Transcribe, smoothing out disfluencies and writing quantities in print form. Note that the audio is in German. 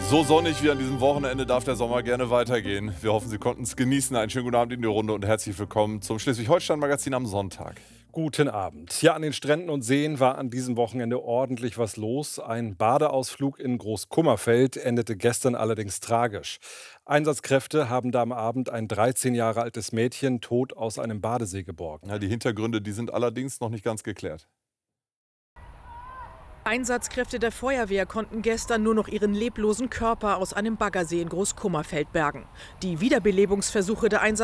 So sonnig wie an diesem Wochenende darf der Sommer gerne weitergehen. Wir hoffen, Sie konnten es genießen. Einen schönen guten Abend in die Runde und herzlich willkommen zum Schleswig-Holstein-Magazin am Sonntag. Guten Abend. Ja, an den Stränden und Seen war an diesem Wochenende ordentlich was los. Ein Badeausflug in Großkummerfeld endete gestern allerdings tragisch. Einsatzkräfte haben da am Abend ein 13 Jahre altes Mädchen tot aus einem Badesee geborgen. Ja, die Hintergründe, die sind allerdings noch nicht ganz geklärt. Einsatzkräfte der Feuerwehr konnten gestern nur noch ihren leblosen Körper aus einem Baggersee in Großkummerfeld bergen. Die Wiederbelebungsversuche der